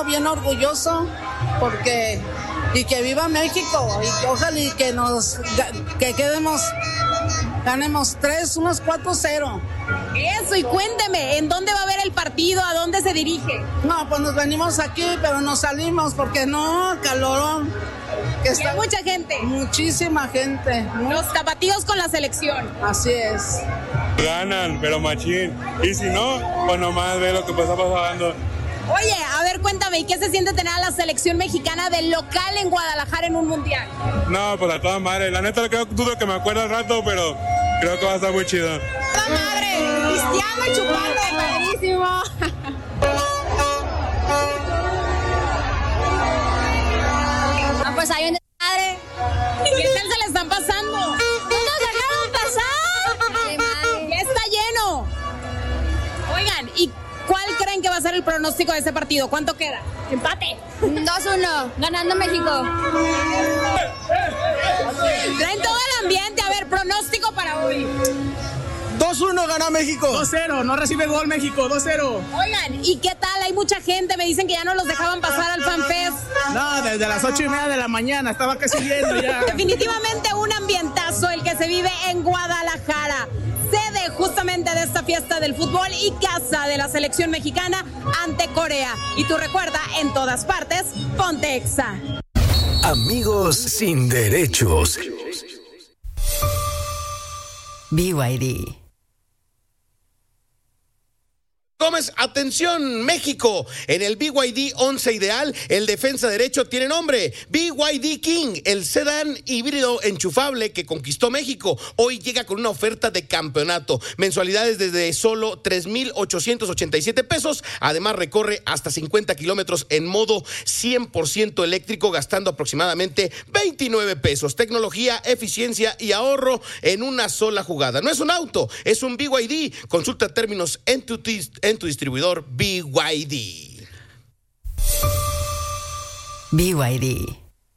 siento bien orgulloso porque y que viva México y que ojalá y que ganemos 3, unos 4-0. Eso, y cuénteme, ¿en dónde va a haber el partido? ¿A dónde se dirige? No, pues nos venimos aquí, pero nos salimos porque no, calorón. Que está hay mucha gente. Muchísima gente. Los tapatíos con la selección. Así es. Ganan, pero machín. Y si no, pues nomás ve lo que está pasando. Oye, a ver, cuéntame, ¿y qué se siente tener a la selección mexicana del local en Guadalajara en un mundial? No, pues a toda madre. La neta, dudo que me acuerdo al rato, pero creo que va a estar muy chido. ¡Toda madre! Cristiano y chupando, padrísimo. Pues hay un desmadre. ¿Qué tal se le están pasando? ¡No nos dejaron pasar! ¡Ya está lleno! Oigan, ¿y cuál creen que va a ser el pronóstico de ese partido? ¿Cuánto queda? ¡Empate! 2-1, ganando México. Traen todo el ambiente. A ver, pronóstico para hoy. 2-1 gana México. 2-0, no recibe gol México, 2-0. Oigan, ¿y qué tal? Hay mucha gente, me dicen que ya no los dejaban pasar al FanFest. No, desde las 8:30 de la mañana, estaba casi lleno ya. Definitivamente un ambientazo el que se vive en Guadalajara. Sede justamente de esta fiesta del fútbol y casa de la selección mexicana ante Corea. Y tú recuerda, en todas partes, ponte Exa. Amigos sin derechos. BYD. Gómez, atención, México. En el BYD 11 ideal, el defensa derecho tiene nombre. BYD King, el sedán híbrido enchufable que conquistó México. Hoy llega con una oferta de campeonato. Mensualidades desde solo 3,887 pesos. Además, recorre hasta 50 kilómetros en modo 100% eléctrico, gastando aproximadamente 29 pesos. Tecnología, eficiencia y ahorro en una sola jugada. No es un auto, es un BYD. Consulta términos en tu distribuidor BYD. BYD.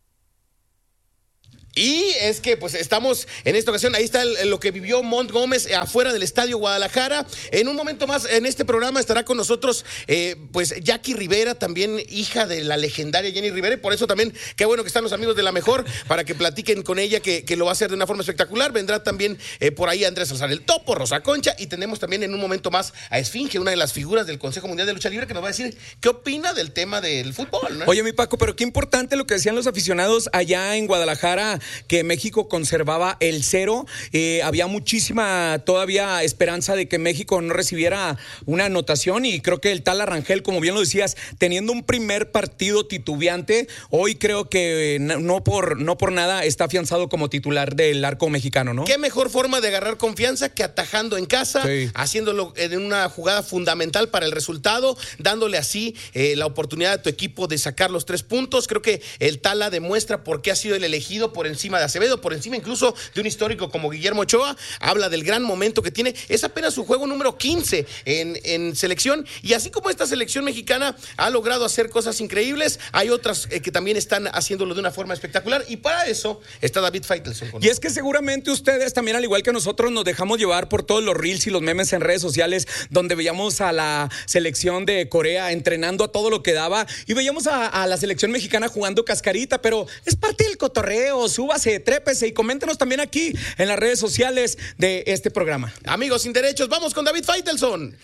Y es que pues estamos en esta ocasión, ahí está lo que vivió Mont Gómez afuera del Estadio Guadalajara. En un momento más en este programa estará con nosotros pues Jackie Rivera, también hija de la legendaria Jenny Rivera, y por eso también qué bueno que están los amigos de La Mejor para que platiquen con ella, que lo va a hacer de una forma espectacular. Vendrá también por ahí Andrés Salazar el Topo, Rosa Concha, y tenemos también en un momento más a Esfinge, una de las figuras del Consejo Mundial de Lucha Libre, que nos va a decir qué opina del tema del fútbol, ¿no? Oye, mi Paco, pero qué importante lo que decían los aficionados allá en Guadalajara, que México conservaba el 0. Había muchísima todavía esperanza de que México no recibiera una anotación, y creo que el tal Arrangel, como bien lo decías, teniendo un primer partido titubeante, hoy creo que no por nada está afianzado como titular del arco mexicano, ¿no? Qué mejor forma de agarrar confianza que atajando en casa, sí, haciéndolo en una jugada fundamental para el resultado, dándole así la oportunidad a tu equipo de sacar los 3 puntos. Creo que el Tala demuestra por qué ha sido el elegido por encima de Acevedo, por encima incluso de un histórico como Guillermo Ochoa. Habla del gran momento que tiene. Es apenas su juego número 15 en selección, y así como esta selección mexicana ha logrado hacer cosas increíbles, hay otras que también están haciéndolo de una forma espectacular, y para eso está David Faitelson. Y es que seguramente ustedes también, al igual que nosotros, nos dejamos llevar por todos los reels y los memes en redes sociales, donde veíamos a la selección de Corea entrenando a todo lo que daba, y veíamos a la selección mexicana jugando cascarita, pero es parte del cotorreo. Súbase, trépese y coméntenos también aquí en las redes sociales de este programa. Amigos sin derechos, vamos con David Faitelson.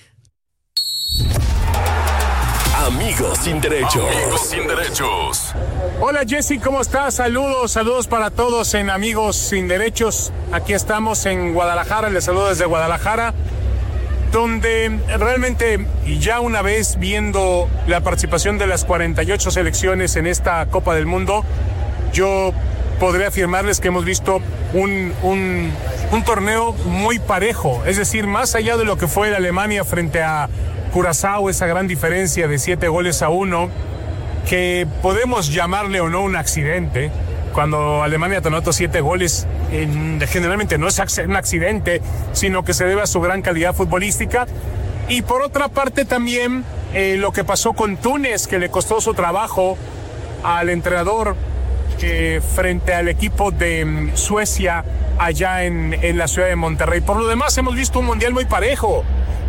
Amigos sin derechos. Amigos sin derechos. Hola Jessy, ¿cómo estás? Saludos para todos en Amigos sin Derechos. Aquí estamos en Guadalajara, les saludo desde Guadalajara, donde realmente ya una vez viendo la participación de las 48 selecciones en esta Copa del Mundo, yo podría afirmarles que hemos visto un torneo muy parejo. Es decir, más allá de lo que fue la Alemania frente a Curazao, esa gran diferencia de 7-1, que podemos llamarle o no un accidente. Cuando Alemania te anota 7 goles, generalmente no es un accidente, sino que se debe a su gran calidad futbolística. Y por otra parte también lo que pasó con Túnez, que le costó su trabajo al entrenador frente al equipo de Suecia allá en la ciudad de Monterrey. Por lo demás hemos visto un mundial muy parejo,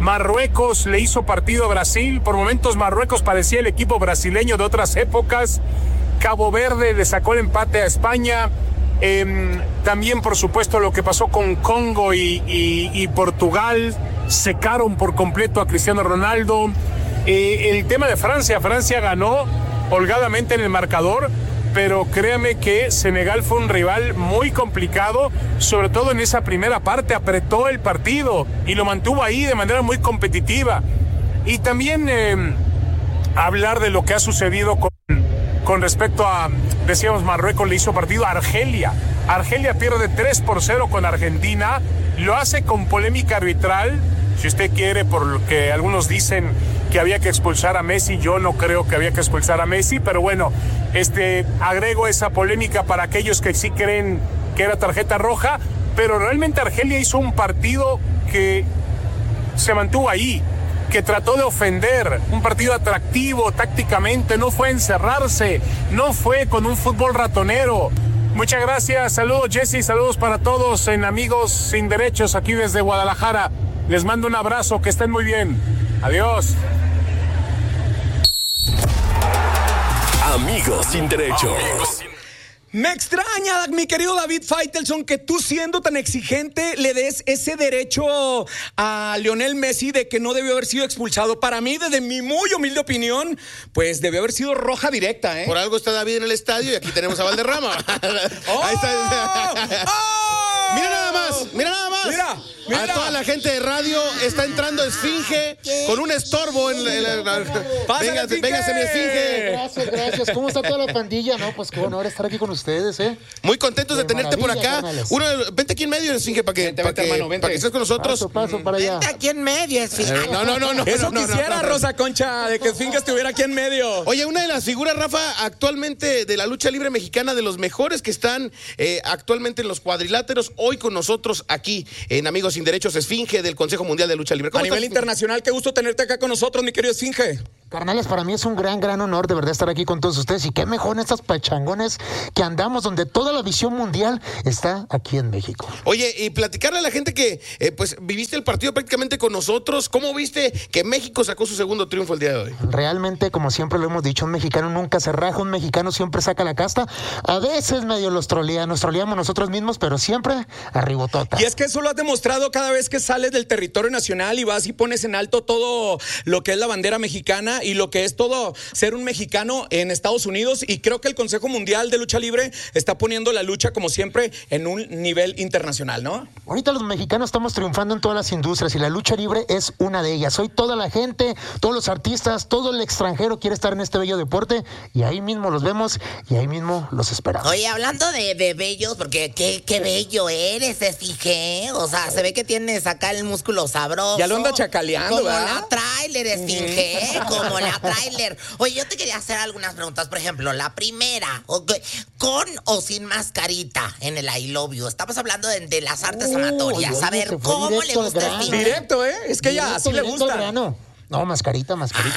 Marruecos le hizo partido a Brasil. Por momentos Marruecos parecía el equipo brasileño de otras épocas. Cabo Verde le sacó el empate a España. También, por supuesto, lo que pasó con Congo y Portugal. Secaron por completo a Cristiano Ronaldo. El tema de Francia ganó holgadamente en el marcador, pero créame que Senegal fue un rival muy complicado, sobre todo en esa primera parte. Apretó el partido y lo mantuvo ahí de manera muy competitiva. Y también hablar de lo que ha sucedido con respecto a, decíamos, Marruecos le hizo partido a Argelia. Argelia pierde 3-0 con Argentina, lo hace con polémica arbitral, si usted quiere, por lo que algunos dicen que había que expulsar a Messi. Yo no creo que había que expulsar a Messi, pero bueno, agrego esa polémica para aquellos que sí creen que era tarjeta roja, pero realmente Argelia hizo un partido que se mantuvo ahí, que trató de ofender, un partido atractivo tácticamente, no fue encerrarse, no fue con un fútbol ratonero. Muchas gracias, saludos Jesse, saludos para todos en Amigos Sin Derechos aquí desde Guadalajara. Les mando un abrazo, que estén muy bien. Adiós. Amigos Sin Derechos. Me extraña, mi querido David Faitelson, que tú, siendo tan exigente, le des ese derecho a Lionel Messi de que no debió haber sido expulsado. Para mí, desde mi muy humilde opinión, pues debió haber sido roja directa, ¿eh? Por algo está David en el estadio y aquí tenemos a Valderrama. ¡Oh! Ahí está. ¡Oh! Mira nada más. Mira. A toda la gente de radio está entrando Esfinge con un estorbo en Véngase mi Esfinge. Gracias. ¿Cómo está toda la pandilla? No, pues qué honor estar aquí con ustedes, ¿eh? Muy contentos de tenerte por acá. Vente aquí en medio, Esfinge, para que estés con nosotros. Paso para allá. Vente aquí en medio, Esfinge. No. Eso quisiera, Rosa Concha, de que Esfinge estuviera aquí en medio. Oye, una de las figuras, Rafa, actualmente de la lucha libre mexicana, de los mejores que están actualmente en los cuadriláteros, hoy con nosotros aquí en Amigos Sin Derechos, Esfinge del Consejo Mundial de Lucha Libre. A nivel internacional, qué gusto tenerte acá con nosotros, mi querido Esfinge. Carnales, para mí es un gran honor de verdad estar aquí con todos ustedes, y qué mejor en estas pachangones que andamos, donde toda la visión mundial está aquí en México. Oye, y platicarle a la gente que pues viviste el partido prácticamente con nosotros. ¿Cómo viste que México sacó su segundo triunfo el día de hoy? Realmente, como siempre lo hemos dicho, un mexicano nunca se raja, un mexicano siempre saca la casta. A veces medio nos troleamos nosotros mismos, pero siempre arribotota. Y es que eso lo has demostrado cada vez que sales del territorio nacional y vas y pones en alto todo lo que es la bandera mexicana y lo que es todo ser un mexicano en Estados Unidos, y creo que el Consejo Mundial de Lucha Libre está poniendo la lucha, como siempre, en un nivel internacional, ¿no? Ahorita los mexicanos estamos triunfando en todas las industrias y la lucha libre es una de ellas. Hoy toda la gente, todos los artistas, todo el extranjero quiere estar en este bello deporte, y ahí mismo los vemos y ahí mismo los esperamos. Oye, hablando de bellos, porque qué bello eres, Esfinge. O sea, se ve que tienes acá el músculo sabroso. Ya lo anda chacaleando, como ¿verdad? La tráiler, Esfinge, como la tráiler. Oye, yo te quería hacer algunas preguntas. Por ejemplo, la primera, ¿con o sin mascarita en el I Love You? Estamos hablando de las artes amatorias. A ver, ¿cómo le gusta el Esfinge? Directo, ¿eh? Es que ella así le gusta. No, mascarita,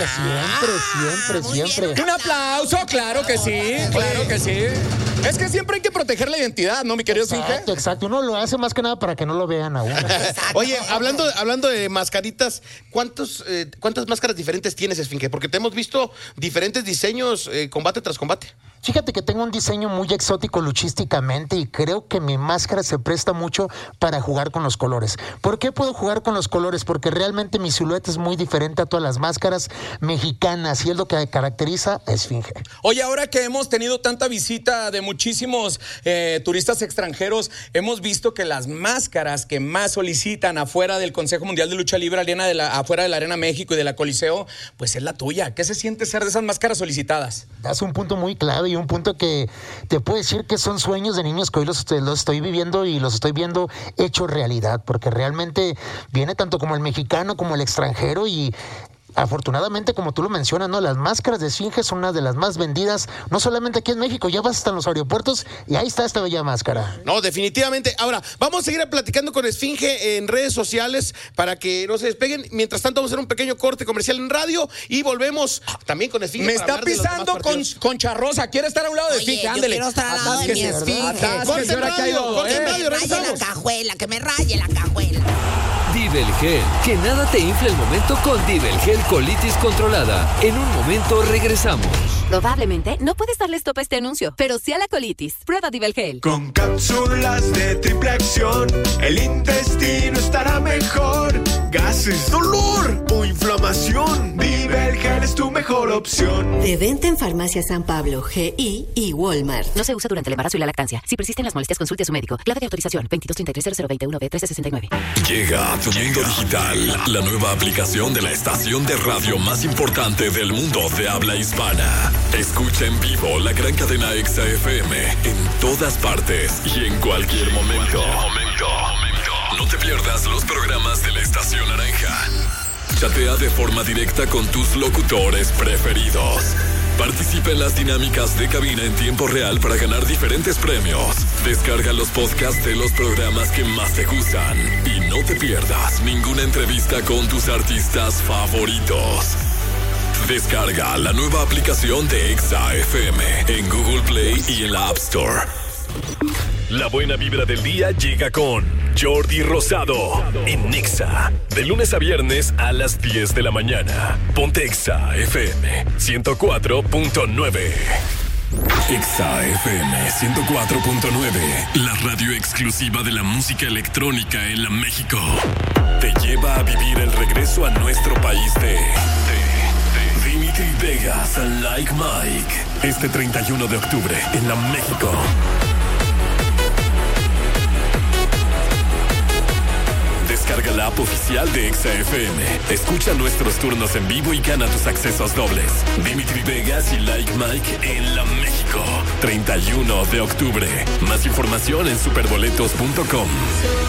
siempre. Un aplauso, claro que sí. Es que siempre hay que proteger la identidad, ¿no, mi querido Esfinge? Exacto. Uno lo hace más que nada para que no lo vean a uno. Oye, hablando de mascaritas, ¿cuántas máscaras diferentes tienes, Esfinge? Porque te hemos visto diferentes diseños combate tras combate. Fíjate que tengo un diseño muy exótico luchísticamente, y creo que mi máscara se presta mucho para jugar con los colores. ¿Por qué puedo jugar con los colores? Porque realmente mi silueta es muy diferente a todas las máscaras mexicanas, y es lo que caracteriza a Esfinge. Oye, ahora que hemos tenido tanta visita de muchísimos turistas extranjeros, hemos visto que las máscaras que más solicitan afuera del Consejo Mundial de Lucha Libre, afuera de la Arena México y de la Coliseo, pues es la tuya. ¿Qué se siente ser de esas máscaras solicitadas? Das un punto muy clave, y un punto que te puedo decir que son sueños de niños que hoy los estoy viviendo y los estoy viendo hechos realidad, porque realmente viene tanto como el mexicano como el extranjero, y afortunadamente, como tú lo mencionas, ¿no? Las máscaras de Esfinge son una de las más vendidas, no solamente aquí en México, ya vas hasta en los aeropuertos y ahí está esta bella máscara. No, definitivamente. Ahora, vamos a seguir platicando con Esfinge en redes sociales para que no se despeguen. Mientras tanto, vamos a hacer un pequeño corte comercial en radio y volvemos también con Esfinge. Me está pisando con Charrosa. ¿Quiere estar a un lado de Esfinge? Ándele. Quiero estar al lado de mi Esfinge. Corte en radio, regresamos. Que me raye la cajuela, que me raye la cajuela. Divel Gel. Que nada te infle el momento con Divel Gel Colitis Controlada. En un momento regresamos. Probablemente no puedes darle stop a este anuncio, pero sí a la colitis. Prueba Divel Gel. Con cápsulas de triple acción, el intestino estará mejor. Gases, dolor o inflamación. Divel Gel es tu mejor opción. De venta en Farmacia San Pablo, GI y Walmart. No se usa durante el embarazo y la lactancia. Si persisten las molestias, consulte a su médico. Clave de autorización 22330021B1369. Llega a tu mundo digital la nueva aplicación de la estación de radio más importante del mundo de habla hispana. Escucha en vivo la gran cadena Exa FM en todas partes y en cualquier momento. No te pierdas los programas de la Estación Naranja. Chatea de forma directa con tus locutores preferidos. Participa en las dinámicas de cabina en tiempo real para ganar diferentes premios. Descarga los podcasts de los programas que más te gustan. Y no te pierdas ninguna entrevista con tus artistas favoritos. Descarga la nueva aplicación de Exa FM en Google Play y en la App Store. La buena vibra del día llega con Jordi Rosado en Exa. De lunes a viernes a las 10 de la mañana. Ponte Exa FM 104.9. Exa FM 104.9, la radio exclusiva de la música electrónica en la México. Te lleva a vivir el regreso a nuestro país de Dimitri Vegas and Like Mike. Este 31 de octubre en la México. Descarga la app oficial de Exa FM. Escucha nuestros turnos en vivo y gana tus accesos dobles. Dimitri Vegas y Like Mike en la México. 31 de octubre. Más información en superboletos.com.